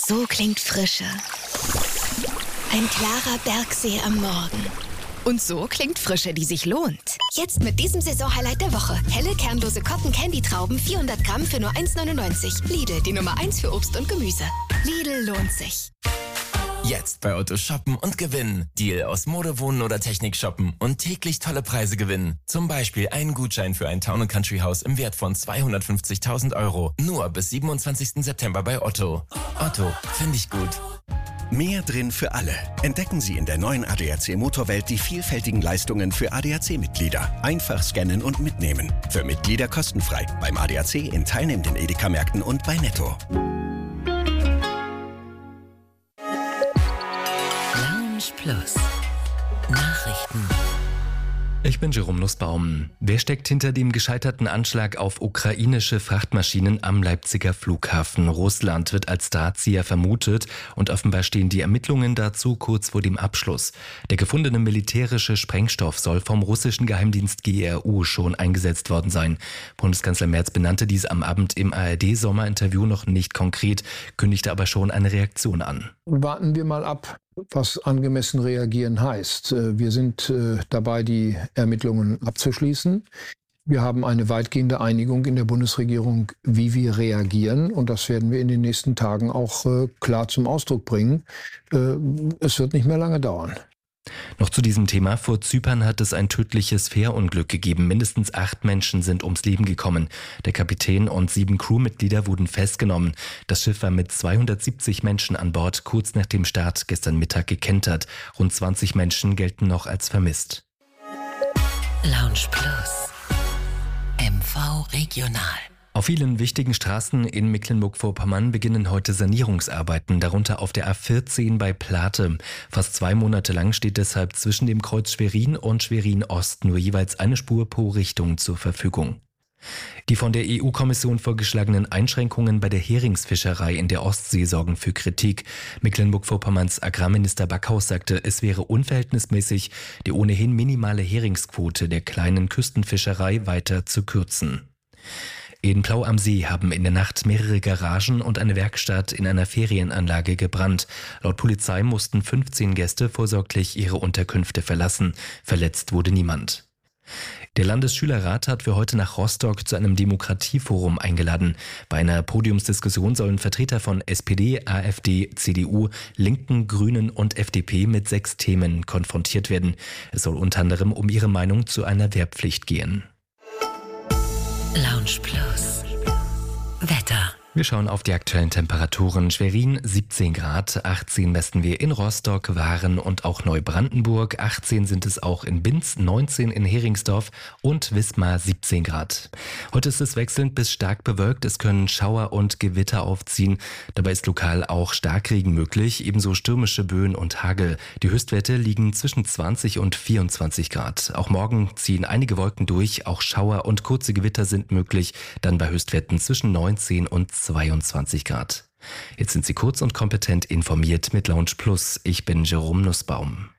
So klingt Frische. Ein klarer Bergsee am Morgen. Und so klingt Frische, die sich lohnt. Jetzt mit diesem Saisonhighlight der Woche. Helle, kernlose Cotton-Candy-Trauben, 400 Gramm für nur 1,99. Lidl, die Nummer 1 für Obst und Gemüse. Lidl lohnt sich. Jetzt bei Otto shoppen und gewinnen. Deal aus Mode, Wohnen oder Technik shoppen und täglich tolle Preise gewinnen. Zum Beispiel einen Gutschein für ein Town & Country Haus im Wert von 250.000 €. Nur bis 27. September bei Otto. Otto, finde ich gut. Mehr drin für alle. Entdecken Sie in der neuen ADAC Motorwelt die vielfältigen Leistungen für ADAC-Mitglieder. Einfach scannen und mitnehmen. Für Mitglieder kostenfrei. Beim ADAC in teilnehmenden Edeka-Märkten und bei Netto. Plus. Nachrichten. Ich bin Jerome Nussbaum. Wer steckt hinter dem gescheiterten Anschlag auf ukrainische Frachtmaschinen am Leipziger Flughafen? Russland wird als Drahtzieher vermutet und offenbar stehen die Ermittlungen dazu kurz vor dem Abschluss. Der gefundene militärische Sprengstoff soll vom russischen Geheimdienst GRU schon eingesetzt worden sein. Bundeskanzler Merz benannte dies am Abend im ARD-Sommerinterview noch nicht konkret, kündigte aber schon eine Reaktion an. Warten wir mal ab, was angemessen reagieren heißt. Wir sind dabei, die Ermittlungen abzuschließen. Wir haben eine weitgehende Einigung in der Bundesregierung, wie wir reagieren. Und das werden wir in den nächsten Tagen auch klar zum Ausdruck bringen. Es wird nicht mehr lange dauern. Noch zu diesem Thema. Vor Zypern hat es ein tödliches Fährunglück gegeben. Mindestens 8 Menschen sind ums Leben gekommen. Der Kapitän und 7 Crewmitglieder wurden festgenommen. Das Schiff war mit 270 Menschen an Bord kurz nach dem Start gestern Mittag gekentert. Rund 20 Menschen gelten noch als vermisst. Lounge Plus. MV Regional. Auf vielen wichtigen Straßen in Mecklenburg-Vorpommern beginnen heute Sanierungsarbeiten, darunter auf der A14 bei Plate. Fast 2 Monate lang steht deshalb zwischen dem Kreuz Schwerin und Schwerin-Ost nur jeweils eine Spur pro Richtung zur Verfügung. Die von der EU-Kommission vorgeschlagenen Einschränkungen bei der Heringsfischerei in der Ostsee sorgen für Kritik. Mecklenburg-Vorpommerns Agrarminister Backhaus sagte, es wäre unverhältnismäßig, die ohnehin minimale Heringsquote der kleinen Küstenfischerei weiter zu kürzen. In Plau am See haben in der Nacht mehrere Garagen und eine Werkstatt in einer Ferienanlage gebrannt. Laut Polizei mussten 15 Gäste vorsorglich ihre Unterkünfte verlassen. Verletzt wurde niemand. Der Landesschülerrat hat für heute nach Rostock zu einem Demokratieforum eingeladen. Bei einer Podiumsdiskussion sollen Vertreter von SPD, AfD, CDU, Linken, Grünen und FDP mit 6 Themen konfrontiert werden. Es soll unter anderem um ihre Meinung zu einer Wehrpflicht gehen. Lounge Plus. Wetter. Wir schauen auf die aktuellen Temperaturen. Schwerin 17 Grad, 18 messen wir in Rostock, Waren und auch Neubrandenburg. 18 sind es auch in Binz, 19 in Heringsdorf und Wismar 17 Grad. Heute ist es wechselnd bis stark bewölkt. Es können Schauer und Gewitter aufziehen. Dabei ist lokal auch Starkregen möglich, ebenso stürmische Böen und Hagel. Die Höchstwerte liegen zwischen 20 und 24 Grad. Auch morgen ziehen einige Wolken durch, auch Schauer und kurze Gewitter sind möglich, dann bei Höchstwerten zwischen 19 und 22 Grad. Jetzt sind Sie kurz und kompetent informiert mit Lounge Plus. Ich bin Jerome Nussbaum.